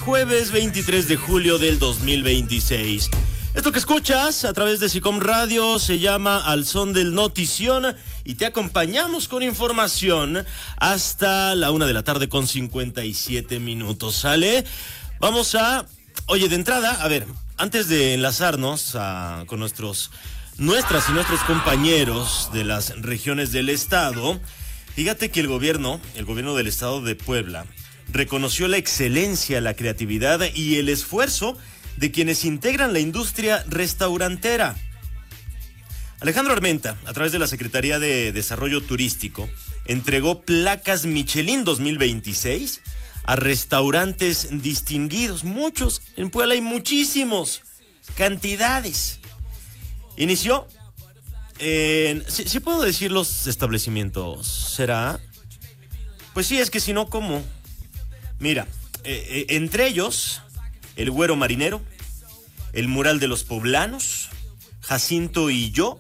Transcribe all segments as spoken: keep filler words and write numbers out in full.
jueves veintitrés de julio del dos mil veintiséis. Esto que escuchas a través de SICOM Radio se llama Al Son del Notición y te acompañamos con información hasta la una de la tarde con cincuenta y siete minutos. ¿Sale? Vamos a... Oye, de entrada, a ver, antes de enlazarnos a, con nuestros, nuestras y nuestros compañeros de las regiones del estado, fíjate que el gobierno, el gobierno del estado de Puebla, reconoció la excelencia, la creatividad y el esfuerzo de quienes integran la industria restaurantera. Alejandro Armenta, a través de la Secretaría de Desarrollo Turístico, entregó placas Michelin dos mil veintiséis a restaurantes distinguidos, muchos, en Puebla hay muchísimos, cantidades. Inició, en, ¿sí, sí puedo decir los establecimientos? ¿Será? Pues sí, es que si no, ¿cómo? Mira, eh, eh, entre ellos, el Güero Marinero, el Mural de los Poblanos, Jacinto y Yo,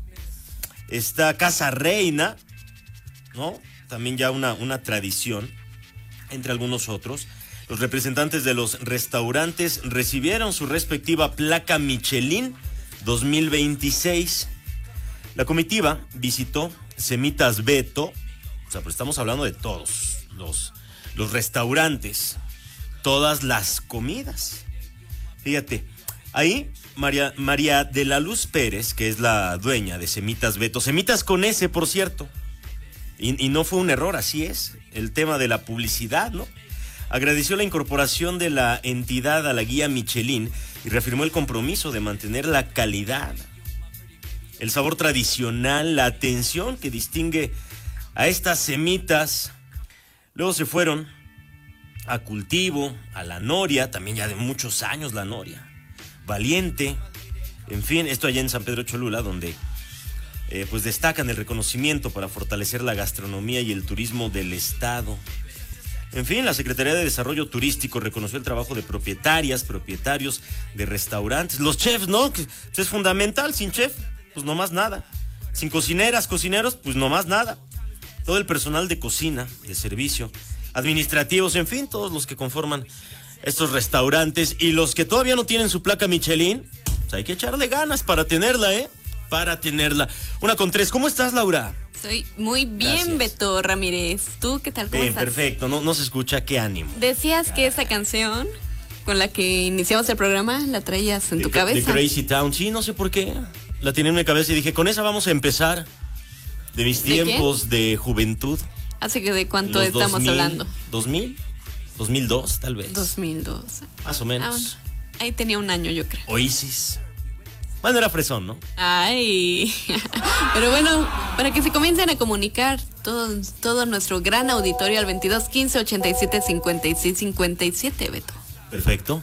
está Casa Reina, ¿no? También ya una, una tradición, entre algunos otros. Los representantes de los restaurantes recibieron su respectiva placa Michelin dos mil veintiséis. La comitiva visitó Semitas Beto, o sea, pero estamos hablando de todos los, los restaurantes, todas las comidas. Fíjate, ahí María, María de la Luz Pérez, que es la dueña de Semitas Beto, Semitas con S, por cierto, y, y no fue un error, así es, el tema de la publicidad, ¿no? Agradeció la incorporación de la entidad a la guía Michelin y reafirmó el compromiso de mantener la calidad, el sabor tradicional, la atención que distingue a estas semitas. Luego se fueron a Cultivo, a La Noria, también ya de muchos años La Noria, Valiente, en fin, esto allá en San Pedro Cholula, donde eh, pues destacan el reconocimiento para fortalecer la gastronomía y el turismo del estado. En fin, la Secretaría de Desarrollo Turístico reconoció el trabajo de propietarias, propietarios de restaurantes, los chefs, ¿no? Que es fundamental, sin chef, pues no más nada. Sin cocineras, cocineros, pues no más nada. Todo el personal de cocina, de servicio, administrativos, en fin, todos los que conforman estos restaurantes y los que todavía no tienen su placa Michelin, pues hay que echarle ganas para tenerla, ¿eh? Para tenerla. Una con tres. ¿Cómo estás, Laura? Estoy muy bien, gracias. Beto Ramírez. ¿Tú qué tal? ¿Cómo bien, estás? Perfecto. No, no se escucha. Qué ánimo. Decías Caray. que esta canción con la que iniciamos el programa la traías en de, tu cabeza. De Crazy Town. Sí, no sé por qué. La tenía en mi cabeza y dije, con esa vamos a empezar. De mis ¿De tiempos qué? de juventud. Así que ¿de cuánto estamos dos mil, hablando? ¿dos mil? ¿dos mil dos, tal vez? dos mil dos. Más o menos. Ah, ahí tenía un año, yo creo. Oasis. Bueno, era fresón, ¿no? Ay, pero bueno, para que se comiencen a comunicar todo, todo nuestro gran auditorio al veintidós quince ochenta y siete cincuenta y seis cincuenta y siete, Beto. Perfecto.